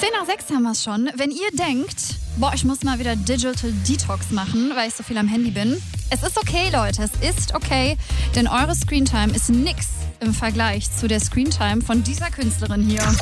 5:10 haben wir es schon. Wenn ihr denkt, boah, ich muss mal wieder Digital Detox machen, weil ich so viel am Handy bin. Es ist okay, Leute, es ist okay, denn eure Screentime ist nix im Vergleich zu der Screentime von dieser Künstlerin hier.